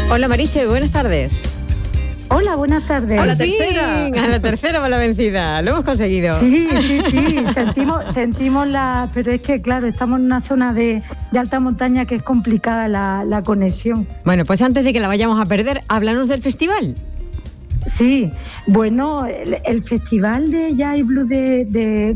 Hola Marise, buenas tardes. Hola, buenas tardes. A la tercera va la vencida, lo hemos conseguido. Sí, sentimos pero es que claro, estamos en una zona de alta montaña que es complicada la conexión. Bueno, pues antes de que la vayamos a perder, háblanos del festival. Sí, bueno, el festival de Jazz y Blues de